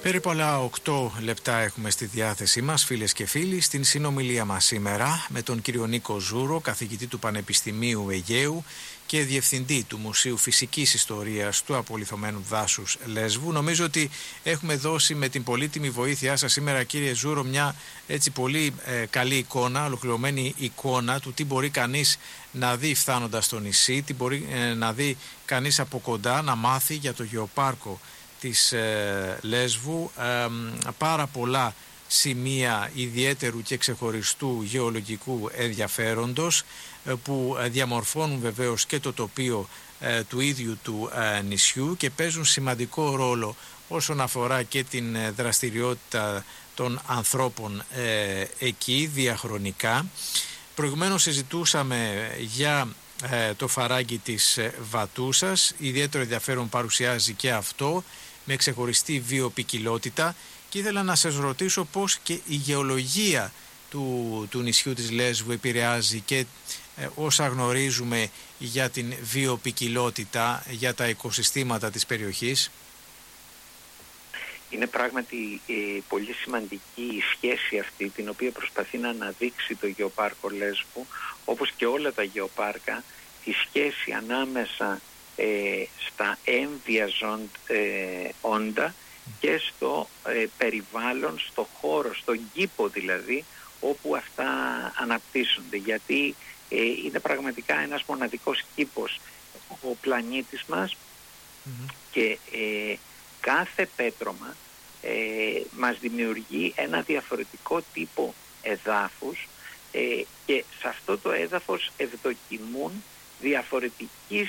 Περίπου άλλα 8 λεπτά έχουμε στη διάθεσή μας, φίλες και φίλοι, στην συνομιλία μας σήμερα με τον κύριο Νίκο Ζούρο, καθηγητή του Πανεπιστημίου Αιγαίου και διευθυντή του Μουσείου Φυσικής Ιστορίας του Απολιθωμένου Δάσους Λέσβου. Νομίζω ότι έχουμε δώσει με την πολύτιμη βοήθειά σας σήμερα, κύριε Ζούρο, μια έτσι πολύ καλή εικόνα, ολοκληρωμένη εικόνα του τι μπορεί κανείς να δει φτάνοντας στο νησί, τι μπορεί να δει κανείς από κοντά, να μάθει για το γεωπάρκο της Λέσβου, πάρα πολλά σημεία ιδιαίτερου και ξεχωριστού γεωλογικού ενδιαφέροντος που διαμορφώνουν βεβαίως και το τοπίο του ίδιου του νησιού και παίζουν σημαντικό ρόλο όσον αφορά και την δραστηριότητα των ανθρώπων εκεί διαχρονικά. Προηγουμένως συζητούσαμε για το φαράγγι της Βατούσας, ιδιαίτερο ενδιαφέρον παρουσιάζει και αυτό με ξεχωριστή βιοποικιλότητα, και ήθελα να σας ρωτήσω πώς και η γεωλογία του νησιού της Λέσβου επηρεάζει και όσα γνωρίζουμε για την βιοποικιλότητα, για τα οικοσυστήματα της περιοχής. Είναι πράγματι πολύ σημαντική η σχέση αυτή την οποία προσπαθεί να αναδείξει το γεωπάρκο Λέσβου, όπως και όλα τα γεωπάρκα, τη σχέση ανάμεσα στα έμβια όντα και στο περιβάλλον, στο χώρο, στον κήπο δηλαδή, όπου αυτά αναπτύσσονται, γιατί είναι πραγματικά ένας μοναδικός κήπος ο πλανήτης μας και κάθε πέτρωμα μας δημιουργεί ένα διαφορετικό τύπο εδάφους και σε αυτό το έδαφος ευδοκιμούν διαφορετικής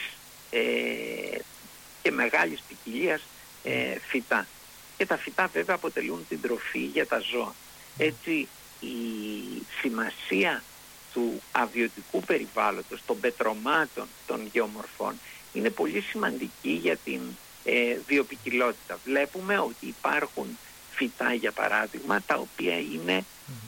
και μεγάλης ποικιλίας φυτά. Και τα φυτά βέβαια αποτελούν την τροφή για τα ζώα. Έτσι η σημασία του αβιωτικού περιβάλλοντος, των πετρωμάτων, των γεωμορφών είναι πολύ σημαντική για την βιοποικιλότητα. Βλέπουμε ότι υπάρχουν φυτά, για παράδειγμα, τα οποία είναι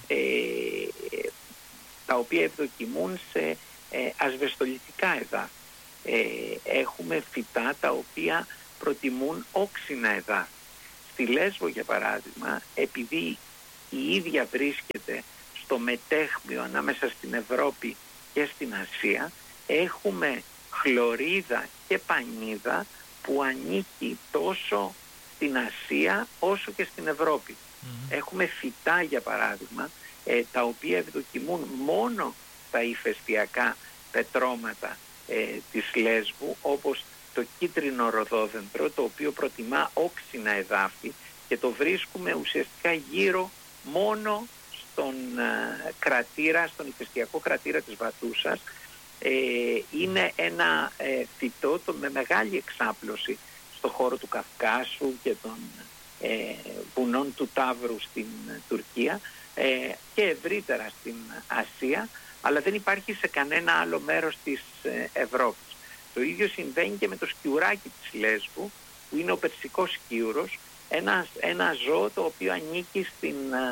τα οποία ευδοκιμούν σε ασβεστολιτικά εδάφη. Έχουμε φυτά τα οποία προτιμούν όξινα εδάφη. Στη Λέσβο, για παράδειγμα, επειδή η ίδια βρίσκεται στο μετέχμιο ανάμεσα στην Ευρώπη και στην Ασία, έχουμε χλωρίδα και πανίδα που ανήκει τόσο στην Ασία όσο και στην Ευρώπη. Έχουμε φυτά, για παράδειγμα, τα οποία ευδοκιμούν μόνο τα ηφαιστειακά πετρώματα της Λέσβου, όπως το κίτρινο ροδόδεντρο, το οποίο προτιμά όξινα εδάφη και το βρίσκουμε ουσιαστικά γύρω μόνο στον κρατήρα, στον ηφαιστειακό κρατήρα της Βατούσας. Είναι ένα φυτό με μεγάλη εξάπλωση στο χώρο του Καυκάσου και των βουνών του Ταύρου στην Τουρκία και ευρύτερα στην Ασία, αλλά δεν υπάρχει σε κανένα άλλο μέρος της Ευρώπης. Το ίδιο συμβαίνει και με το σκιουράκι της Λέσβου, που είναι ο περσικός σκιούρος, ένα ζώο το οποίο ανήκει στην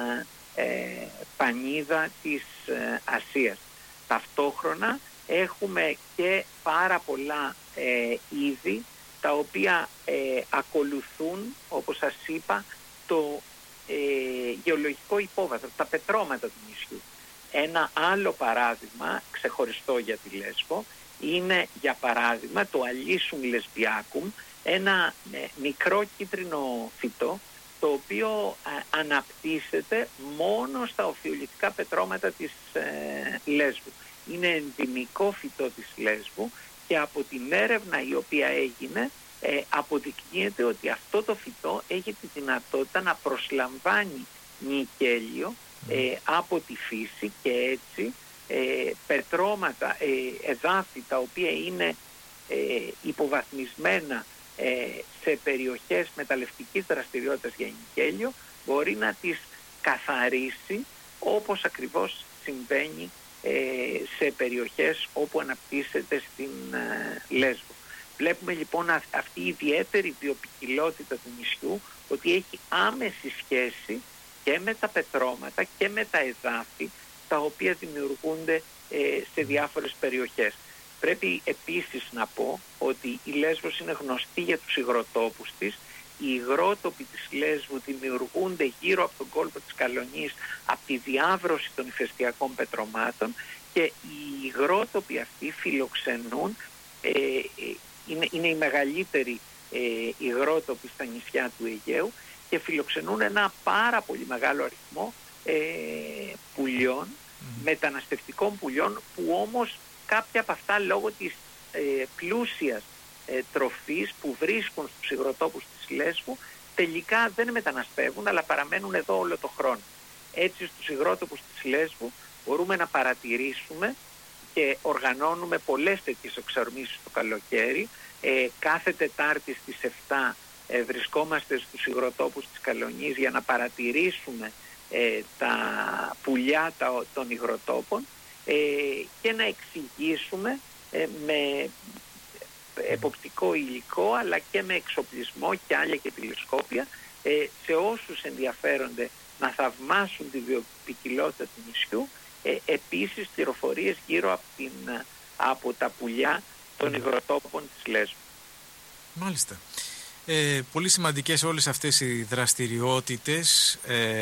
πανίδα της Ασίας. Ταυτόχρονα έχουμε και πάρα πολλά είδη τα οποία ακολουθούν, όπως σας είπα, το γεωλογικό υπόβαθρο, τα πετρώματα του νησιού. Ένα άλλο παράδειγμα ξεχωριστό για τη Λέσβο είναι, για παράδειγμα, το Αλίσουμ λεσβιάκουμ, ένα μικρό κίτρινο φυτό το οποίο αναπτύσσεται μόνο στα οφιολιτικά πετρώματα της Λέσβου. Είναι ενδυμικό φυτό της Λέσβου και από την έρευνα η οποία έγινε αποδεικνύεται ότι αυτό το φυτό έχει τη δυνατότητα να προσλαμβάνει νικέλιο από τη φύση και έτσι πετρώματα, εδάφη τα οποία είναι υποβαθμισμένα σε περιοχές μεταλλευτικής δραστηριότητας για νικέλιο μπορεί να τις καθαρίσει, όπως ακριβώς συμβαίνει σε περιοχές όπου αναπτύσσεται στην Λέσβο. Βλέπουμε λοιπόν αυτή η ιδιαίτερη βιοποικιλότητα του νησιού, ότι έχει άμεση σχέση και με τα πετρώματα και με τα εδάφη τα οποία δημιουργούνται σε διάφορες περιοχές. Πρέπει επίσης να πω ότι η Λέσβος είναι γνωστή για τους υγροτόπους της οι υγρότοποι της Λέσβου δημιουργούνται γύρω από τον κόλπο της Καλονής από τη διάβρωση των ηφαιστειακών πετρωμάτων, και οι υγρότοποι αυτοί φιλοξενούν, είναι οι μεγαλύτεροι υγρότοποι στα νησιά του Αιγαίου, και φιλοξενούν ένα πάρα πολύ μεγάλο αριθμό πουλιών, μεταναστευτικών πουλιών, που όμως κάποια από αυτά λόγω της πλούσιας τροφής που βρίσκουν στους υγροτόπους της Λέσβου τελικά δεν μεταναστεύουν, αλλά παραμένουν εδώ όλο το χρόνο. Έτσι στους υγρότοπους της Λέσβου μπορούμε να παρατηρήσουμε και οργανώνουμε πολλές τέτοιες εξορμήσεις το καλοκαίρι. Κάθε Τετάρτη στις 7 βρισκόμαστε στους υγροτόπους της Καλονής για να παρατηρήσουμε τα πουλιά των υγροτόπων και να εξηγήσουμε με εποπτικό υλικό, αλλά και με εξοπλισμό, κιάλια και τηλεσκόπια, σε όσους ενδιαφέρονται να θαυμάσουν τη βιοποικιλότητα του νησιού, επίσης πληροφορίες γύρω από τα πουλιά των υγροτόπων της Λέσβου. Μάλιστα. Πολύ σημαντικές όλες αυτές οι δραστηριότητες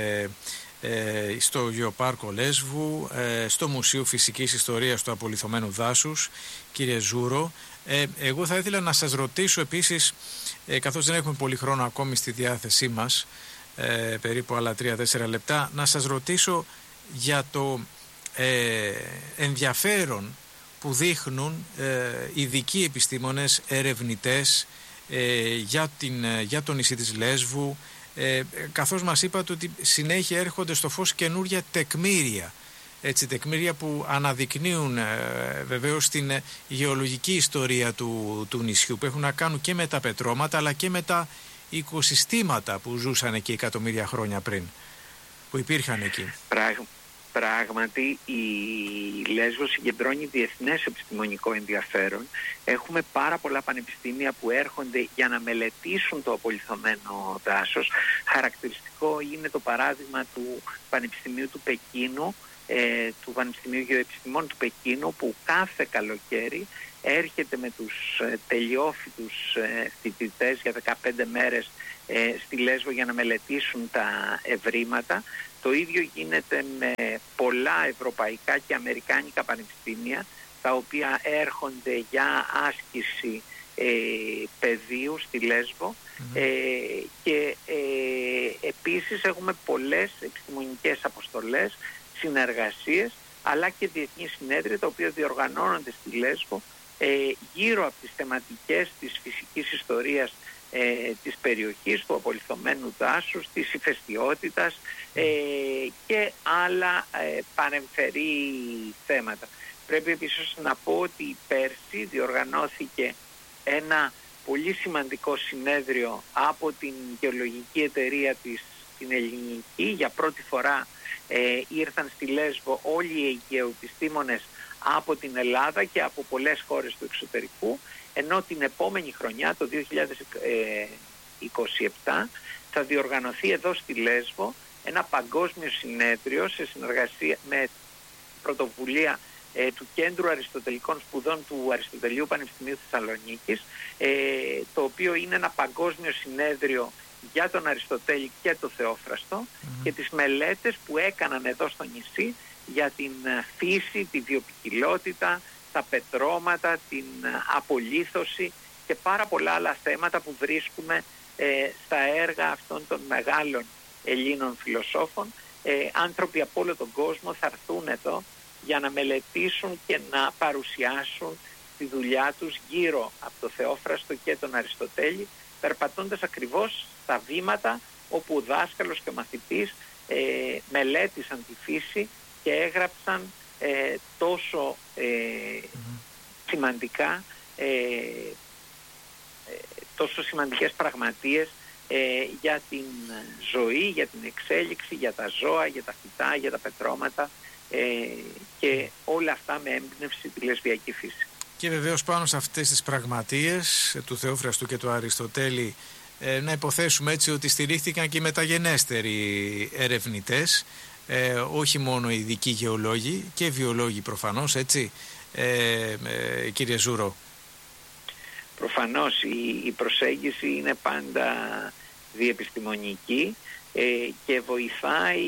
στο Γεωπάρκο Λέσβου, στο Μουσείο Φυσικής Ιστορίας του Απολιθωμένου Δάσους, κύριε Ζούρο. Εγώ θα ήθελα να σας ρωτήσω επίσης, καθώς δεν έχουμε πολύ χρόνο ακόμη στη διάθεσή μας, περίπου άλλα 3-4 λεπτά, να σας ρωτήσω για το ενδιαφέρον που δείχνουν ειδικοί επιστήμονες, ερευνητές για το νησί της Λέσβου, καθώς μας είπατε ότι συνέχεια έρχονται στο φως καινούρια τεκμήρια, τεκμήρια που αναδεικνύουν βεβαίως την γεωλογική ιστορία του νησιού, που έχουν να κάνουν και με τα πετρώματα αλλά και με τα οικοσυστήματα που ζούσαν εκεί εκατομμύρια χρόνια πριν, που υπήρχαν εκεί. Πράγματι η Λέσβος συγκεντρώνει διεθνές επιστημονικό ενδιαφέρον. Έχουμε πάρα πολλά πανεπιστήμια που έρχονται για να μελετήσουν το απολιθωμένο δάσος. Χαρακτηριστικό είναι το παράδειγμα του Πανεπιστημίου του Πεκίνου, του Πανεπιστημίου Γεωεπιστημών του Πεκίνου, που κάθε καλοκαίρι έρχεται με τους τελειόφοιτους φοιτητές για 15 μέρες στη Λέσβο για να μελετήσουν τα ευρήματα. Το ίδιο γίνεται με πολλά ευρωπαϊκά και αμερικάνικα πανεπιστήμια, τα οποία έρχονται για άσκηση πεδίου στη Λέσβο, και επίσης έχουμε πολλές επιστημονικές αποστολές, συνεργασίες, αλλά και διεθνείς συνέδρια, τα οποία διοργανώνονται στη Λέσβο γύρω από τις θεματικές της φυσικής ιστορίας της περιοχής, του απολιθωμένου δάσους, της ηφαιστειότητας και άλλα παρεμφερή θέματα. Πρέπει επίσης να πω ότι πέρσι διοργανώθηκε ένα πολύ σημαντικό συνέδριο από την γεωλογική εταιρεία την ελληνική. Για πρώτη φορά ήρθαν στη Λέσβο όλοι οι γεωεπιστήμονες από την Ελλάδα και από πολλές χώρες του εξωτερικού, ενώ την επόμενη χρονιά, το 2027, θα διοργανωθεί εδώ στη Λέσβο ένα παγκόσμιο συνέδριο σε συνεργασία με πρωτοβουλία του Κέντρου Αριστοτελικών Σπουδών του Αριστοτελείου Πανεπιστημίου Θεσσαλονίκης, το οποίο είναι ένα παγκόσμιο συνέδριο για τον Αριστοτέλη και το Θεόφραστο και τις μελέτες που έκαναν εδώ στο νησί για την φύση, τη βιοποικιλότητα, τα πετρώματα, την απολύθωση και πάρα πολλά άλλα θέματα που βρίσκουμε στα έργα αυτών των μεγάλων Ελλήνων φιλοσόφων. Άνθρωποι από όλο τον κόσμο θα έρθουν εδώ για να μελετήσουν και να παρουσιάσουν τη δουλειά τους γύρω από το Θεόφραστο και τον Αριστοτέλη, περπατώντας ακριβώς στα βήματα όπου ο δάσκαλος και ο μαθητής μελέτησαν τη φύση και έγραψαν τόσο τόσο σημαντικές πραγματείες για την ζωή, για την εξέλιξη, για τα ζώα, για τα φυτά, για τα πετρώματα και όλα αυτά με έμπνευση τη λεσβιακή φύση. Και βεβαίως πάνω σε αυτές τις πραγματείες του Θεόφραστου και του Αριστοτέλη να υποθέσουμε έτσι ότι στηρίχθηκαν και οι μεταγενέστεροι ερευνητές, όχι μόνο οι ειδικοί γεωλόγοι και βιολόγοι προφανώς, έτσι, κύριε Ζούρο. Προφανώς η προσέγγιση είναι πάντα διεπιστημονική και βοηθάει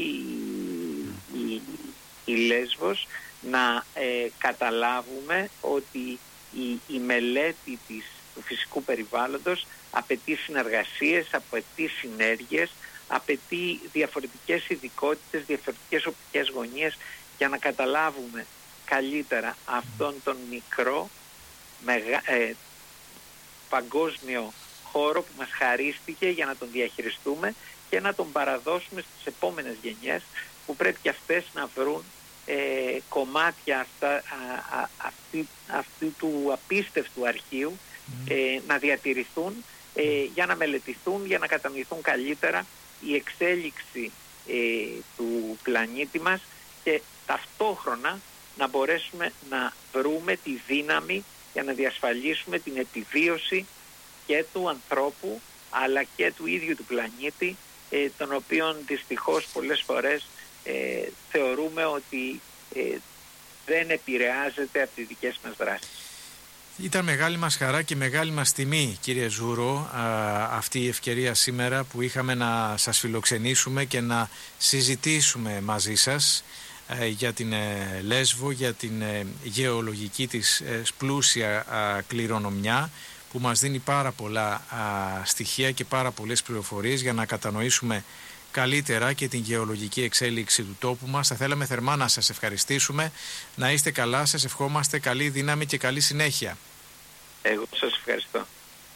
η Λέσβος να καταλάβουμε ότι η μελέτη του φυσικού περιβάλλοντος απαιτεί συνεργασίες, απαιτεί συνέργειες, απαιτεί διαφορετικές ειδικότητες, διαφορετικές οπτικές γωνίες για να καταλάβουμε καλύτερα αυτόν τον μικρό παγκόσμιο χώρο που μας χαρίστηκε για να τον διαχειριστούμε και να τον παραδώσουμε στις επόμενες γενιές, που πρέπει και αυτές να βρουν κομμάτια αυτού του απίστευτου αρχείου, να διατηρηθούν, για να μελετηθούν, για να κατανοηθούν καλύτερα η εξέλιξη του πλανήτη μας και ταυτόχρονα να μπορέσουμε να βρούμε τη δύναμη για να διασφαλίσουμε την επιβίωση και του ανθρώπου αλλά και του ίδιου του πλανήτη, τον οποίον δυστυχώς πολλές φορές θεωρούμε ότι δεν επηρεάζεται από τις δικές μας δράσεις. Ήταν μεγάλη μας χαρά και μεγάλη μας τιμή, κύριε Ζούρο, αυτή η ευκαιρία σήμερα που είχαμε να σας φιλοξενήσουμε και να συζητήσουμε μαζί σας για την Λέσβο, για την γεωλογική της πλούσια κληρονομιά, που μας δίνει πάρα πολλά στοιχεία και πάρα πολλές πληροφορίες για να κατανοήσουμε καλύτερα και την γεωλογική εξέλιξη του τόπου μας. Θα θέλαμε θερμά να σας ευχαριστήσουμε. Να είστε καλά, σας ευχόμαστε καλή δύναμη και καλή συνέχεια. Εγώ σας ευχαριστώ.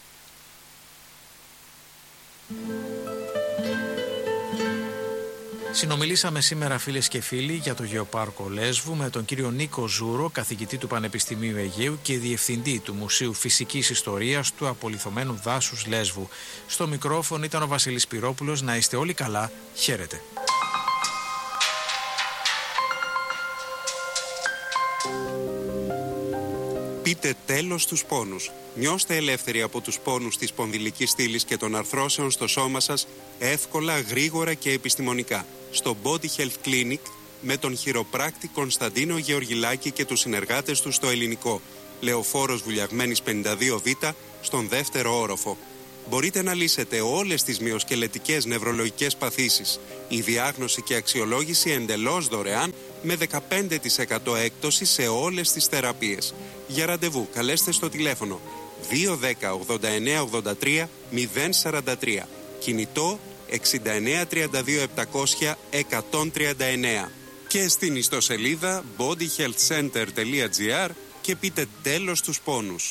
Συνομιλήσαμε σήμερα, φίλες και φίλοι, για το Γεωπάρκο Λέσβου με τον κύριο Νίκο Ζούρο, καθηγητή του Πανεπιστημίου Αιγαίου και διευθυντή του Μουσείου Φυσικής Ιστορίας του Απολιθωμένου Δάσους Λέσβου. Στο μικρόφωνο ήταν ο Βασίλης Πυρόπουλος. Να είστε όλοι καλά. Χαίρετε. Πείτε τέλος στους πόνους. Νιώστε ελεύθεροι από τους πόνους της σπονδυλικής στήλης και των αρθρώσεων στο σώμα σας, εύκολα, γρήγορα και επιστημονικά. Στο Body Health Clinic με τον χειροπράκτη Κωνσταντίνο Γεωργιλάκη και τους συνεργάτες του στο Ελληνικό. Λεωφόρος Βουλιαγμένης 52Β, στον δεύτερο όροφο. Μπορείτε να λύσετε όλες τις μυοσκελετικές νευρολογικές παθήσεις. Η διάγνωση και αξιολόγηση εντελώς δωρεάν, με 15% έκπτωση σε όλες τις θεραπείες. Για ραντεβού καλέστε στο τηλέφωνο 210 89 83 043. Κινητό 69 32 700 139. Και στην ιστοσελίδα bodyhealthcenter.gr και πείτε τέλος στους πόνους.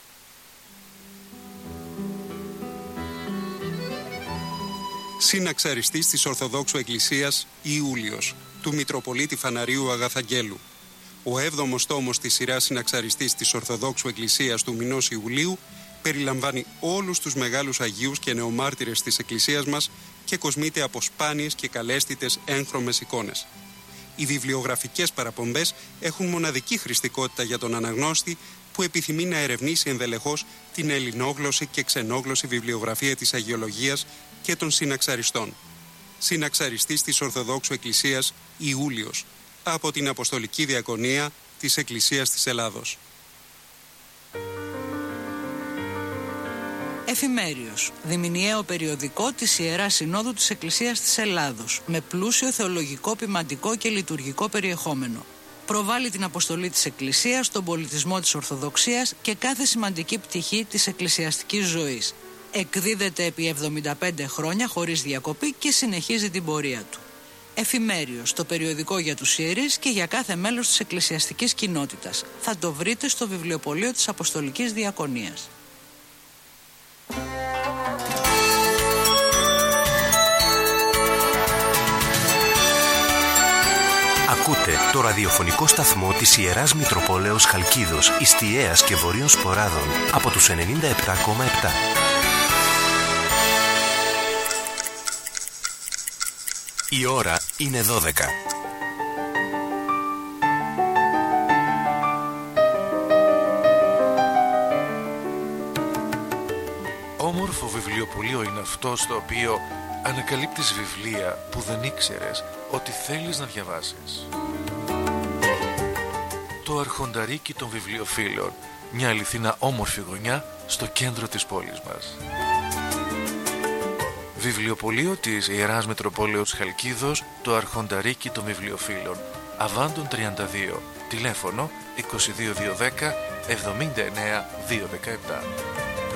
Συναξαριστής της Ορθοδόξου Εκκλησίας Ιούλιος, του Μητροπολίτη Φαναρίου Αγαθαγγέλου. Ο 7ος τόμος της σειράς Συναξαριστής της Ορθοδόξου Εκκλησίας του μηνός Ιουλίου περιλαμβάνει όλους τους μεγάλους Αγίους και νεομάρτυρες της Εκκλησίας μας και κοσμείται από σπάνιες και καλέσθητες έγχρωμες εικόνες. Οι βιβλιογραφικές παραπομπές έχουν μοναδική χρηστικότητα για τον αναγνώστη που επιθυμεί να ερευνήσει ενδελεχώς την ελληνόγλωση και ξενόγλωση βιβλιογραφία της αγιολογίας και των συναξαριστών. Συναξαριστής της Ορθοδόξου Εκκλησίας Ιούλιος, από την Αποστολική Διακονία της Εκκλησίας της Ελλάδος. Εφημέριος, διμηνιαίο περιοδικό της Ιεράς Συνόδου της Εκκλησίας της Ελλάδος, με πλούσιο θεολογικό, ποιμαντικό και λειτουργικό περιεχόμενο. Προβάλλει την αποστολή της Εκκλησίας, τον πολιτισμό της Ορθοδοξίας και κάθε σημαντική πτυχή της εκκλησιαστικής ζωής. Εκδίδεται επί 75 χρόνια χωρίς διακοπή και συνεχίζει την πορεία του. Εφημέριος, το περιοδικό για τους ιερείς και για κάθε μέλος της εκκλησιαστικής κοινότητας. Θα το βρείτε στο βιβλιοπωλείο της Αποστολικής Διακονίας. Ακούτε το ραδιοφωνικό σταθμό της Ιεράς Μητροπόλεως Χαλκίδος, Ιστιαίας και Βορείων Σποράδων από τους 97,7. Η ώρα είναι 12. Όμορφο βιβλιοπωλείο είναι αυτό στο οποίο ανακαλύπτεις βιβλία που δεν ήξερες ότι θέλεις να διαβάσεις. Το αρχονταρίκι των βιβλιοφίλων, μια αληθινά όμορφη γωνιά στο κέντρο της πόλης μας. Βιβλιοπωλείο της Ιεράς Μητροπόλεως Χαλκίδος, το Αρχονταρίκι των Βιβλιοφίλων, Αβάντων 32, τηλέφωνο 22210 79 217.